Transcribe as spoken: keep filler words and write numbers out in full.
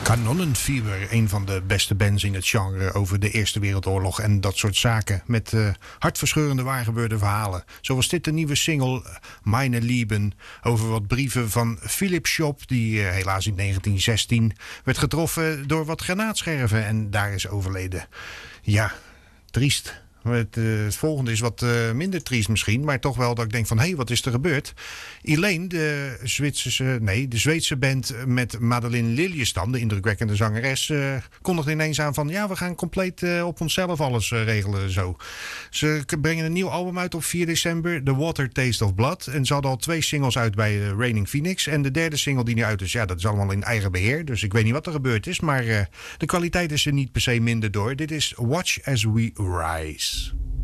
Kanonnenfieber, een van de beste bands in het genre over de Eerste Wereldoorlog en dat soort zaken. Met uh, hartverscheurende waargebeurde verhalen. Zo was dit de nieuwe single Meine Lieben over wat brieven van Philip Schopp, die uh, helaas in negentien zestien werd getroffen door wat granaatscherven en daar is overleden. Ja, triest. Het, uh, het volgende is wat uh, minder triest misschien, maar toch wel dat ik denk van, hé, hey, wat is er gebeurd? Elaine, de Zwitserse, nee, de Zweedse band met Madeleine Liljestam, de indrukwekkende zangeres, uh, kondigde ineens aan van, ja, we gaan compleet uh, op onszelf alles uh, regelen zo. Ze brengen een nieuw album uit op vier december, The Water Taste of Blood. En ze hadden al twee singles uit bij uh, Raining Phoenix. En de derde single die nu uit is, ja, dat is allemaal in eigen beheer. Dus ik weet niet wat er gebeurd is, maar uh, de kwaliteit is er niet per se minder door. Dit is Watch As We Rise.